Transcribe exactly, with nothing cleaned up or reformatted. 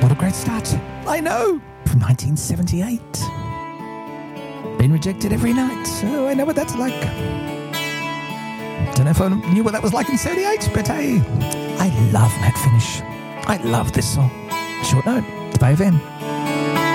What a great start. I know. From nineteen seventy-eight. Been rejected every night. So I know what that's like. Don't know if I knew what that was like in seventy-eight, but hey, I love Matt Finish. I love this song. Short note, it's Bay F M.